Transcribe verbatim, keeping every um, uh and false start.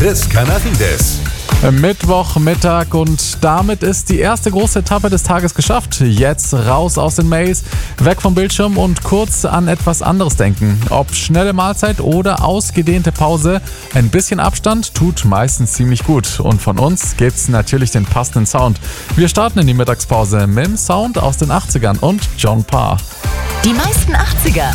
Chris Canarides. Mittwochmittag und damit ist die erste große Etappe des Tages geschafft. Jetzt raus aus den Mails, weg vom Bildschirm und kurz an etwas anderes denken. Ob schnelle Mahlzeit oder ausgedehnte Pause, ein bisschen Abstand tut meistens ziemlich gut. Und von uns gibt's natürlich den passenden Sound. Wir starten in die Mittagspause mit dem Sound aus den achtzigern und John Parr. Die meisten achtziger